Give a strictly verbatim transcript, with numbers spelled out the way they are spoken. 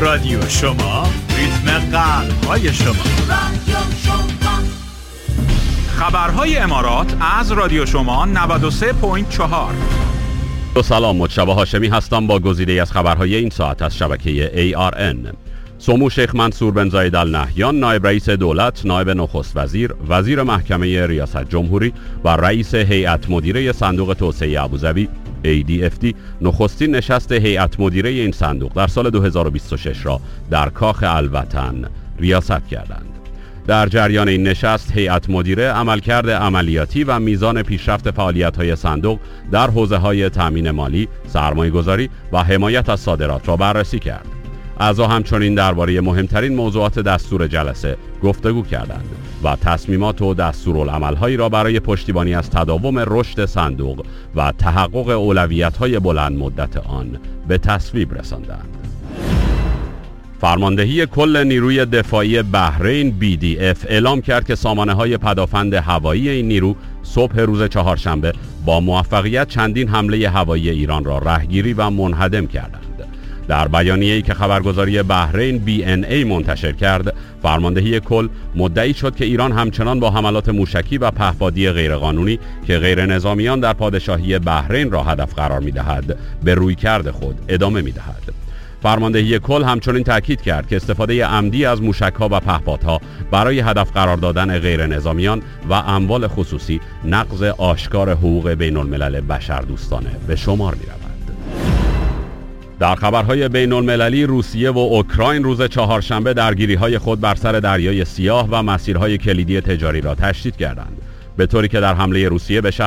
رادیو شما، ریتم قلب‌های شما. رادیو شما. خبرهای امارات از رادیو شما نود و سه ممیز چهار. سلام، مجتبی هاشمی هستم با گزیده از خبرهای این ساعت از شبکه ای آر ان. سمو شیخ منصور بن زاید ال نهیان، نایب رئیس دولت، نایب نخست وزیر، وزیر محکمه ریاست جمهوری و رئیس هیئت مدیره صندوق توسعه ابوظبی ای دی اف دی، نخستین نشست هیئت مدیره این صندوق در سال دو هزار و بیست و شش را در کاخ الوطن ریاست کردند. در جریان این نشست، هیئت مدیره عملکرد عملیاتی و میزان پیشرفت فعالیت‌های صندوق در حوزه‌های تأمین مالی، سرمایه‌گذاری و حمایت از صادرات را بررسی کرد. اعضا همچنین درباره مهمترین موضوعات دستور جلسه گفتگو کردند و تصمیمات و دستورالعمل‌هایی را برای پشتیبانی از تداوم رشد صندوق و تحقق اولویت‌های بلند مدت آن به تصویب رساندند. فرماندهی کل نیروی دفاعی بحرین بی دی اف اعلام کرد که سامانه‌های پدافند هوایی این نیرو صبح روز چهارشنبه با موفقیت چندین حمله هوایی ایران را رهگیری و منهدم کردند. در بیانیه‌ای که خبرگزاری بحرین بی ان ای منتشر کرد، فرماندهی کل مدعی شد که ایران همچنان با حملات موشکی و پهپادی غیرقانونی که غیر نظامیان در پادشاهی بحرین را هدف قرار می‌دهد، به رویکرد خود ادامه می‌دهد. فرماندهی کل همچنین تاکید کرد که استفاده عمدی از موشک‌ها و پهپادها برای هدف قرار دادن غیر نظامیان و اموال خصوصی نقض آشکار حقوق بین الملل بشردوستانه به شمار می‌رود. در خبرهای بین المللی، روسیه و اوکراین روز چهارشنبه درگیری‌های خود بر سر دریای سیاه و مسیرهای کلیدی تجاری را تشدید کردند، به طوری که در حمله روسیه به شهر